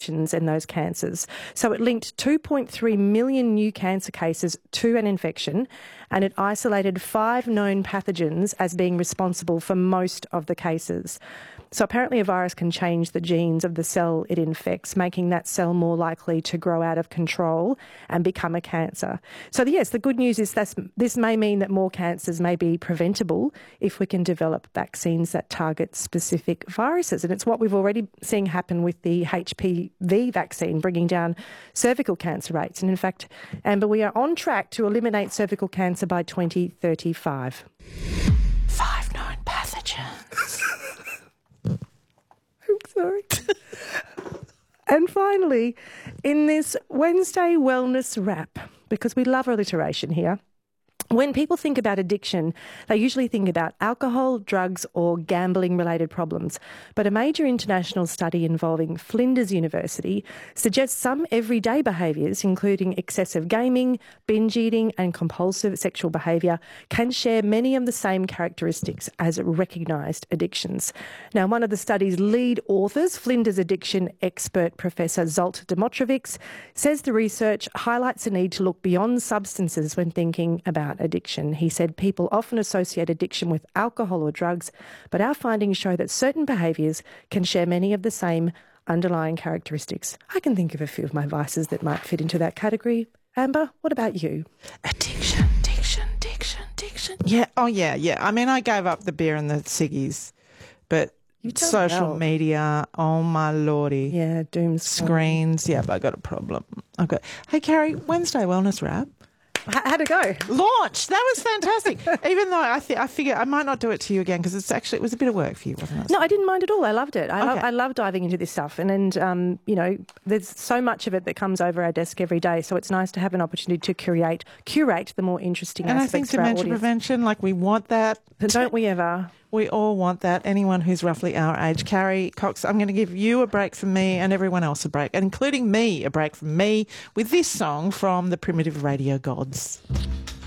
mutations in those cancers. So it linked 2.3 million new cancer cases to an infection, and it isolated 5 known pathogens as being responsible for most of the cases. So apparently a virus can change the genes of the cell it infects, making that cell more likely to grow out of control and become a cancer. So yes, the good news is that this may mean that more cancers may be preventable if we can develop vaccines that target specific viruses. And it's what we've already seen happen with the HPV vaccine, bringing down cervical cancer rates. And in fact, Amber, we are on track to eliminate cervical cancer by 2035. 5 known pathogens. I'm sorry. And finally, in this Wednesday Wellness Wrap, because we love alliteration here, when people think about addiction, they usually think about alcohol, drugs or gambling-related problems. But a major international study involving Flinders University suggests some everyday behaviours, including excessive gaming, binge eating and compulsive sexual behaviour, can share many of the same characteristics as recognised addictions. Now, one of the study's lead authors, Flinders addiction expert Professor Zsolt Dimitrovics, says the research highlights the need to look beyond substances when thinking about addiction. He said people often associate addiction with alcohol or drugs, but our findings show that certain behaviours can share many of the same underlying characteristics. I can think of a few of my vices that might fit into that category. Amber, what about you? Addiction. Yeah. Oh, yeah. I mean, I gave up the beer and the ciggies, but social media, oh my lordy. Yeah, doom screens. Yeah, but I got a problem. Hey, Carrie, Wednesday Wellness Wrap. How'd it go? Launch. That was fantastic. Even though I figure I might not do it to you again because it was a bit of work for you, wasn't it? No, I didn't mind at all. I loved it. I love diving into this stuff. And you know, there's so much of it that comes over our desk every day. So it's nice to have an opportunity to curate the more interesting aspects. And I think dementia prevention, like we want that. But don't we ever? We all want that. Anyone who's roughly our age. Carrie Cox, I'm going to give you a break from me and everyone else a break, including me, a break from me, with this song from the Primitive Radio Gods.